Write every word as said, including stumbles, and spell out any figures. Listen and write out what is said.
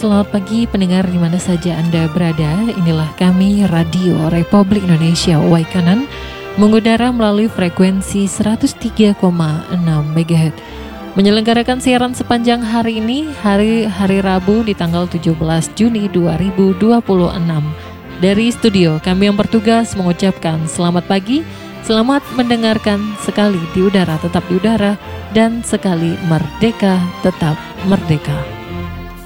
Selamat pagi pendengar di mana saja Anda berada. Inilah kami Radio Republik Indonesia Waikanan mengudara melalui frekuensi seratus tiga koma enam megahertz. Menyelenggarakan siaran sepanjang hari ini, hari hari Rabu di tanggal tujuh belas Juni dua ribu dua puluh enam. Dari studio kami yang bertugas mengucapkan selamat pagi, selamat mendengarkan, sekali di udara tetap di udara, dan sekali merdeka tetap merdeka.